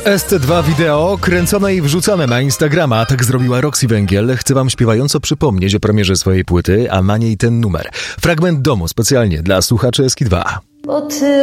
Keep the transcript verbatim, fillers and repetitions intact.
S C dwa wideo kręcone i wrzucane na Instagrama. Tak zrobiła Roxy Węgiel. Chcę wam śpiewająco przypomnieć o premierze swojej płyty, a na niej ten numer. Fragment domu specjalnie dla słuchaczy S K dwa. Bo ty